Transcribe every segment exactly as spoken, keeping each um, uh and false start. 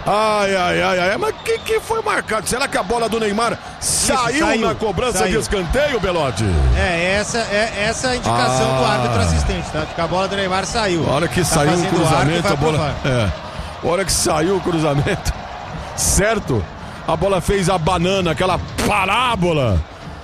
Ai, ai, ai, ai, mas o que, que foi marcado? Será que a bola do Neymar saiu, saiu na cobrança saiu. de escanteio, Belotti? É, essa é essa a indicação ah. do árbitro assistente, tá? De que a bola do Neymar saiu. A hora que tá saiu o cruzamento, a bola... É, a hora que saiu o cruzamento, certo? A bola fez a banana, aquela parábola.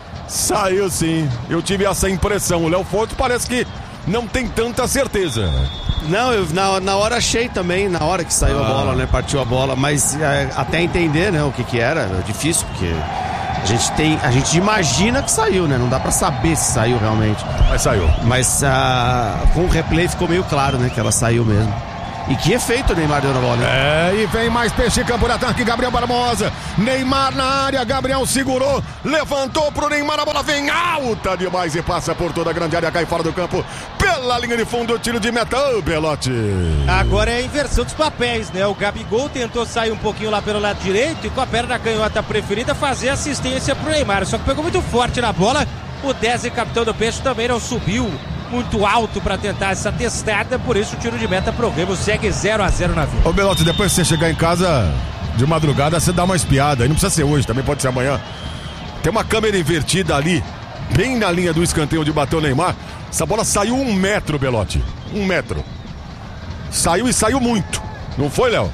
Saiu sim, eu tive essa impressão. O Léo Fonte parece que não tem tanta certeza. Não, eu na, na hora achei também, na hora que saiu ah. a bola, né? Partiu a bola, mas é, até entender, né, o que que era, é difícil, porque a gente tem, a gente imagina que saiu, né? Não dá pra saber se saiu realmente. Mas saiu. Mas ah, com o replay ficou meio claro, né, que ela saiu mesmo. E que efeito o Neymar deu na bola, né? É, e vem mais peixe, campo de ataque, Gabriel Barbosa. Neymar na área, Gabriel segurou, levantou pro Neymar, a bola vem alta demais e passa por toda a grande área, cai fora do campo, pela linha de fundo, tiro de meta, oh, Belotti. Agora é a inversão dos papéis, né? O Gabigol tentou sair um pouquinho lá pelo lado direito e com a perna canhota preferida fazer assistência pro Neymar, só que pegou muito forte na bola, o dez e capitão do Peixe também não subiu muito alto para tentar essa testada, por isso o tiro de meta pro Remo segue zero a zero na vida. Ô Belotti, depois que você chegar em casa de madrugada, você dá uma espiada, e não precisa ser hoje, também pode ser amanhã. Tem uma câmera invertida ali, bem na linha do escanteio onde bateu o Neymar. Essa bola saiu um metro, Belotti, um metro. Saiu e saiu muito, não foi, Léo?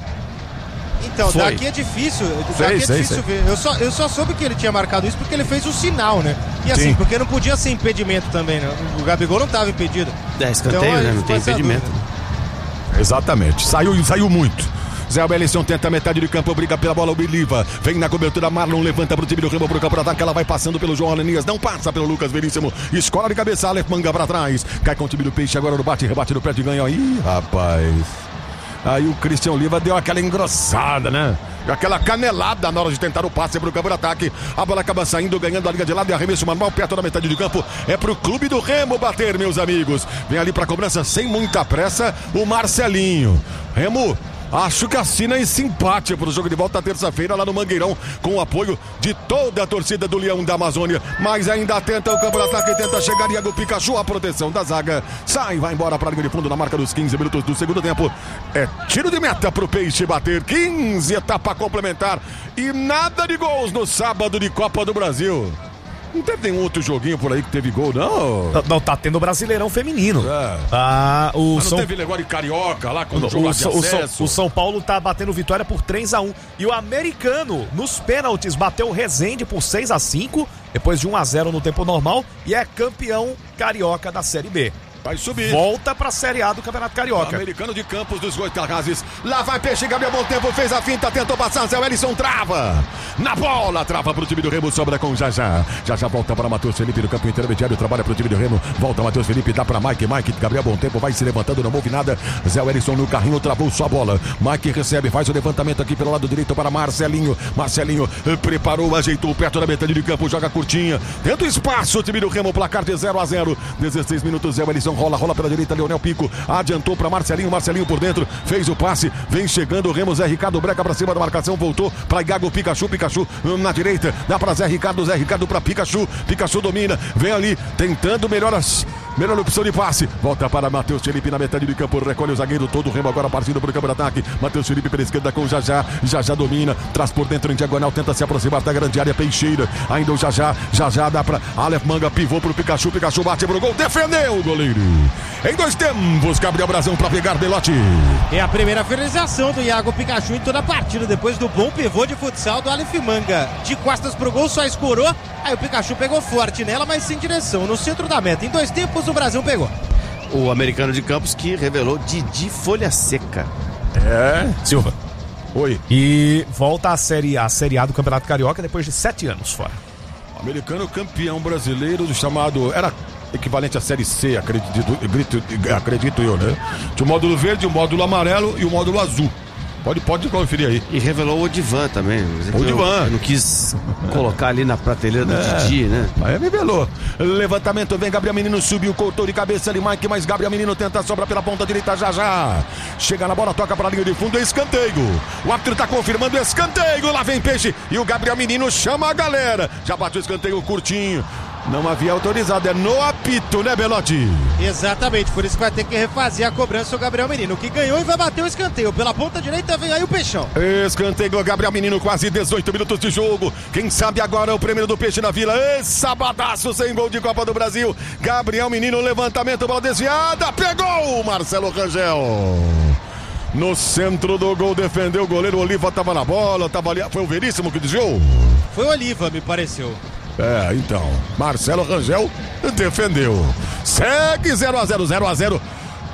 Então, foi. Daqui é difícil, sei, daqui é sei, difícil sei. ver. Eu só, eu só soube que ele tinha marcado isso porque ele fez o sinal, né? E assim, Sim. porque não podia ser impedimento também, né? O Gabigol não estava impedido. É, escanteio, então, né? Não tem impedimento. Exatamente, saiu, saiu muito. Zé Wellison tenta a metade de campo, briga pela bola, o Biliva vem na cobertura, Marlon levanta pro time do Remo, pro campo de ataque, ela vai passando pelo João Ananias, não passa pelo Lucas Veríssimo, escola de cabeça, Aleph manga pra trás, cai com o time do Peixe, agora no bate, rebate no pé de ganho, ih, rapaz... Aí o Christian Oliva deu aquela engrossada, né? Aquela canelada na hora de tentar o passe pro campo de ataque. A bola acaba saindo, ganhando a linha de lado e arremesso manual perto da metade de campo. É pro clube do Remo bater, meus amigos. Vem ali pra cobrança sem muita pressa o Marcelinho. Remo, acho que assina esse empate pro jogo de volta terça-feira lá no Mangueirão, com o apoio de toda a torcida do Leão da Amazônia. Mas ainda tenta o campo de ataque, tenta chegar Iago Pikachu, a proteção da zaga. Sai, vai embora pra linha de fundo na marca dos quinze minutos do segundo tempo. É tiro de meta pro Peixe bater. quinze, etapa complementar. E nada de gols no sábado de Copa do Brasil. Não teve nenhum outro joguinho por aí que teve gol, não? Não, não tá tendo o Brasileirão feminino. É. Ah, o Mas não São... teve negócio de Carioca lá com o, o jogo o, de o, acesso. o São Paulo tá batendo vitória por três a um. E o Americano, nos pênaltis, bateu o Resende por seis a cinco, depois de um a zero no tempo normal, e é campeão carioca da Série B. Vai subir. Volta pra Série A do Campeonato Carioca. O Americano de Campos dos Goitacazes. Lá vai Peixe, Gabriel Bom Tempo, fez a finta, tentou passar, Zé Wellison trava. Na bola, trava pro time do Remo, sobra com Jajá. Jajá volta para Matheus Felipe do campo intermediário, trabalha pro time do Remo. Volta Matheus Felipe, dá pra Mike, Mike, Gabriel Bom Tempo vai se levantando, não move nada. Zé Wellison no carrinho, travou sua bola. Mike recebe, faz o levantamento aqui pelo lado direito para Marcelinho. Marcelinho preparou, ajeitou perto da metade de campo, joga curtinha. Tenta o espaço, o time do Remo, placar de zero a zero. dezesseis minutos, Zé Wellison rola, rola pela direita, Leonel Pico, adiantou para Marcelinho, Marcelinho por dentro, fez o passe, vem chegando o Remo, Zé Ricardo Breca para cima da marcação, voltou para Iago Pikachu, Pikachu na direita, dá para Zé Ricardo, Zé Ricardo para Pikachu, Pikachu domina, vem ali, tentando melhoras, melhor opção de passe, volta para Matheus Felipe na metade do campo, recolhe o zagueiro todo, o Remo agora partindo para o campo de ataque, Matheus Felipe pela esquerda com o Jajá, Jajá domina, traz por dentro em diagonal, tenta se aproximar da grande área, Peixeira, ainda o Jajá, Jajá dá para Aleph Manga, pivô pro Pikachu, Pikachu bate pro gol, defendeu o goleiro. Em dois tempos, Gabriel Brazão para pegar Belotti. É a primeira finalização do Iago Pikachu em toda a partida, depois do bom pivô de futsal do Aleph Manga. De costas pro gol, só escorou. Aí o Pikachu pegou forte nela, mas sem direção, no centro da meta. Em dois tempos, o Brasil pegou. O Americano de Campos que revelou Didi Folha Seca. É, Silva. Oi. E volta a série A, a Série A do Campeonato Carioca depois de sete anos fora. Americano campeão brasileiro do chamado... Era equivalente à Série C, acredito, acredito, acredito eu, né? Tinha o módulo verde, o módulo amarelo e o módulo azul. Pode, pode conferir aí. E revelou o Odivan também. O Odivan. Eu não quis colocar ali na prateleira do é, Didi, né? Aí revelou. Levantamento, vem Gabriel Menino, subiu, cortou de cabeça ali, Mike, mas Gabriel Menino tenta sobrar pela ponta direita, já já. Chega na bola, toca para a linha de fundo, escanteio. O árbitro tá confirmando escanteio, lá vem Peixe. E o Gabriel Menino chama a galera. Já bateu o escanteio curtinho. Não havia autorizado, é no apito, né, Belotti? Exatamente, por isso que vai ter que refazer a cobrança o Gabriel Menino, que ganhou e vai bater o escanteio. Pela ponta direita vem aí o Peixão. Escanteio, Gabriel Menino, quase dezoito minutos de jogo. Quem sabe agora é o prêmio do Peixe na Vila. Ê, sabadaço sem gol de Copa do Brasil. Gabriel Menino, levantamento, bola desviada, pegou Marcelo Rangel. No centro do gol, defendeu o goleiro, Oliva tava na bola, tava ali, foi o Veríssimo que desviou? Foi o Oliva, me pareceu. É, então, Marcelo Rangel defendeu. Segue zero a zero, zero a zero.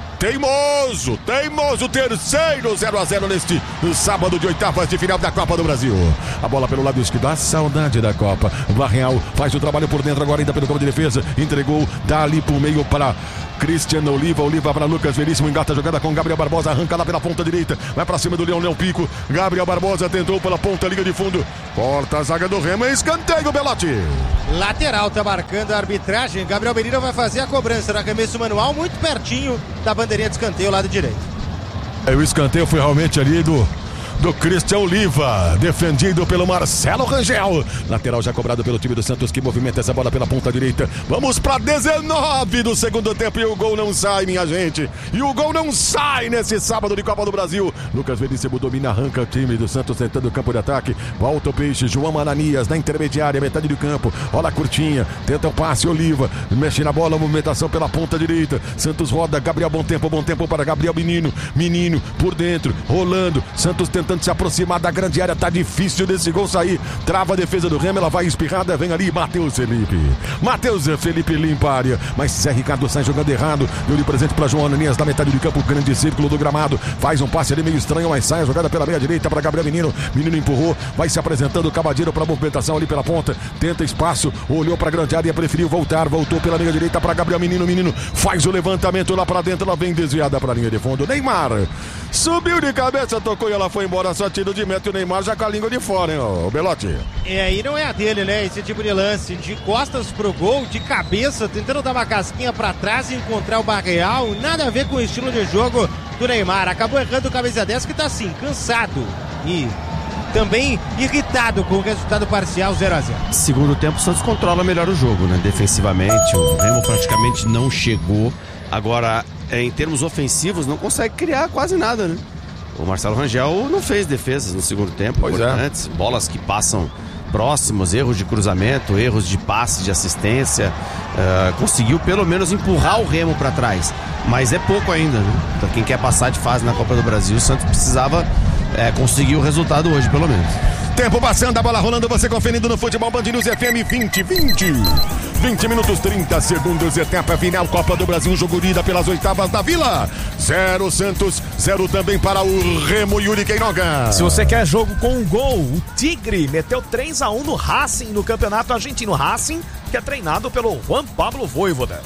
Teimoso, teimoso, terceiro zero a zero neste sábado de oitavas de final da Copa do Brasil. A bola pelo lado esquerdo, a saudade da Copa. Varreal faz o trabalho por dentro agora ainda pelo campo de defesa. Entregou, dá ali pro meio para Cristiano Oliva, Oliva para Lucas Veríssimo, engata a jogada com Gabriel Barbosa, arranca lá pela ponta direita, vai pra cima do Leão, Leão Pico, Gabriel Barbosa tentou pela ponta, liga de fundo, corta a zaga do Remo, escanteio, Belotti. Lateral, tá marcando a arbitragem, Gabriel Menino vai fazer a cobrança no arremesso manual, muito pertinho da bandeirinha de escanteio, lado direito. É, o escanteio foi realmente ali do... do Cristian Oliva, defendido pelo Marcelo Rangel. Lateral já cobrado pelo time do Santos, que movimenta essa bola pela ponta direita. Vamos para dezenove do segundo tempo e o gol não sai, minha gente. E o gol não sai nesse sábado de Copa do Brasil. Lucas Veríssimo domina, arranca o time do Santos tentando o campo de ataque. Volta o Peixe, João Ananias na intermediária, metade do campo. Olha a curtinha, tenta o passe, Oliva mexe na bola, movimentação pela ponta direita. Santos roda, Gabriel, bom tempo, bom tempo para Gabriel Menino. Menino por dentro, rolando. Santos tenta tentando se aproximar da grande área, tá difícil desse gol sair, trava a defesa do Remo, ela vai espirrada, vem ali Matheus Felipe, Matheus Felipe limpa a área, mas Zé Ricardo sai jogando errado, deu de presente para João Ananias da metade do campo, grande círculo do gramado, faz um passe ali meio estranho, mas sai a jogada pela meia direita para Gabriel Menino, Menino empurrou, vai se apresentando o Cabadeiro para movimentação ali pela ponta, tenta espaço, olhou para a grande área, preferiu voltar, voltou pela meia direita para Gabriel Menino, Menino faz o levantamento lá para dentro, ela vem desviada para a linha de fundo, Neymar subiu de cabeça, tocou e ela foi embora, só tiro de meta, o Neymar já com a língua de fora, hein, o Belotti. É, aí não é a dele, né, esse tipo de lance, de costas pro gol, de cabeça, tentando dar uma casquinha pra trás e encontrar o Barreal, nada a ver com o estilo de jogo do Neymar, acabou errando o camisa dez que tá assim, cansado e também irritado com o resultado parcial zero a zero. Segundo tempo, o Santos controla melhor o jogo, né, defensivamente, o Remo praticamente não chegou, agora em termos ofensivos não consegue criar quase nada, né? O Marcelo Rangel não fez defesas no segundo tempo, pois importantes, é. Bolas que passam próximos, erros de cruzamento, erros de passe, de assistência, uh, conseguiu pelo menos empurrar o Remo para trás, mas é pouco ainda, né? Para quem quer passar de fase na Copa do Brasil, o Santos precisava é, conseguir o resultado hoje, pelo menos. Tempo passando, a bola rolando, você conferindo no Futebol Band News F M vinte, vinte. vinte minutos, trinta segundos, etapa final, Copa do Brasil, jogo de ida pelas oitavas da Vila. Zero Santos, zero também para o Remo, Yuri Queiroga. Se você quer jogo com um gol, o Tigre meteu três a um no Racing, no Campeonato Argentino. Racing, que é treinado pelo Juan Pablo Voivoda.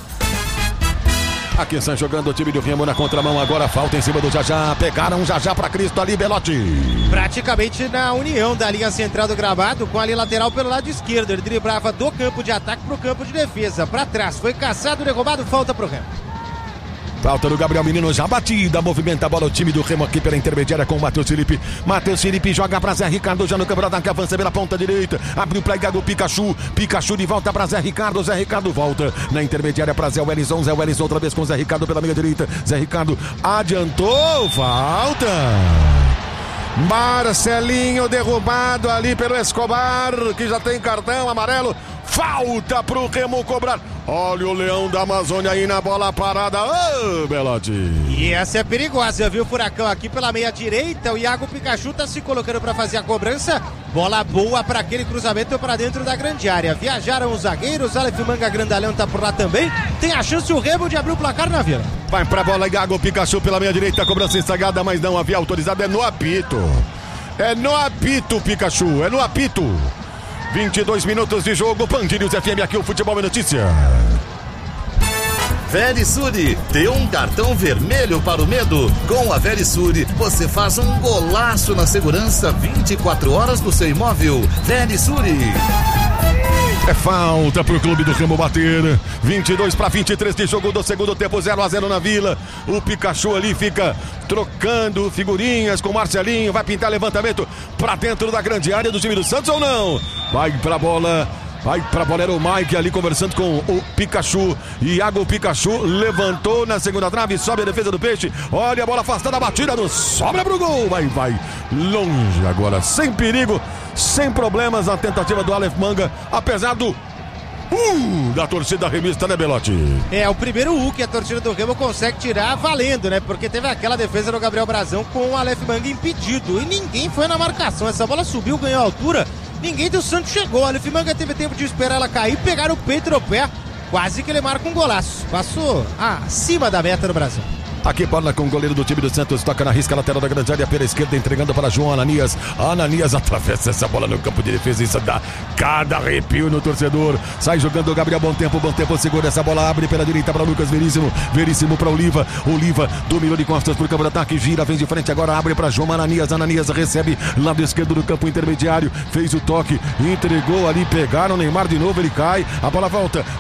Aqui estão jogando o time do Remo na contramão, agora falta em cima do Jajá, pegaram o Jajá para Cristo ali, Belotti. Praticamente na união da linha central do gramado, com a linha lateral pelo lado esquerdo, ele driblava do campo de ataque pro campo de defesa, para trás, foi caçado, derrubado, falta pro Remo. Falta do Gabriel Menino, já batida, movimenta a bola o time do Remo aqui pela intermediária com o Matheus Felipe. Matheus Felipe joga pra Zé Ricardo, já no campo de ataque, avança pela ponta direita, abriu pra Igago Pikachu, Pikachu de volta pra Zé Ricardo, Zé Ricardo volta na intermediária pra Zé Wellison, Zé Wellison outra vez com Zé Ricardo pela meia direita, Zé Ricardo adiantou, falta. Marcelinho derrubado ali pelo Escobar, que já tem cartão amarelo. Falta pro Remo cobrar. Olha o Leão da Amazônia aí na bola parada. Ô, oh, Belotti. E essa é perigosa, viu? Furacão aqui pela meia direita. O Iago Pikachu tá se colocando para fazer a cobrança. Bola boa para aquele cruzamento para dentro da grande área. Viajaram os zagueiros. Aleph Manga Grandalhão tá por lá também. Tem a chance o Remo de abrir o placar na Vila. Vai pra bola, Iago Pikachu pela meia direita. Cobrança ensagada, mas não havia autorizado. É no apito. É no apito, Pikachu. É no apito. vinte e dois minutos de jogo, Band News F M, aqui o Futebol é Notícia. Verisure, dê um cartão vermelho para o medo. Com a Verisure, você faz um golaço na segurança vinte e quatro horas do seu imóvel. Verisure. É falta pro clube do Remo bater. vinte e dois para vinte e três de jogo do segundo tempo, zero a zero na Vila. O Pikachu ali fica trocando figurinhas com o Marcelinho. Vai pintar levantamento para dentro da grande área do time do Santos ou não? Vai pra bola. Vai pra bola, era o Mike ali conversando com o Pikachu. Iago Pikachu levantou na segunda trave, sobe a defesa do Peixe. Olha a bola afastada, a batida do sobra pro gol. Vai, vai, longe agora, sem perigo, sem problemas a tentativa do Aleph Manga, apesar do Uh, da torcida remista, né, Belotti? É, o primeiro U que a torcida do Remo consegue tirar valendo, né? Porque teve aquela defesa do Gabriel Brazão com o Aleph Manga impedido e ninguém foi na marcação. Essa bola subiu, ganhou altura, ninguém do Santos chegou. O Aleph Manga teve tempo de esperar ela cair, pegar o peito no pé. Quase que ele marca um golaço. Passou acima da meta do Brasil. Aqui bola com o goleiro do time do Santos, toca na risca lateral da grande área pela esquerda, entregando para João Ananias. Ananias atravessa essa bola no campo de defesa, isso dá cada arrepio no torcedor. Sai jogando o Gabriel Bom Tempo, Bom Tempo segura essa bola, abre pela direita para Lucas Veríssimo, Veríssimo para Oliva, Oliva dominou de costas por campo de ataque, gira, vem de frente agora, abre para João Ananias, Ananias recebe lado esquerdo do campo intermediário, fez o toque, entregou ali, pegaram o Neymar de novo, ele cai, a bola volta,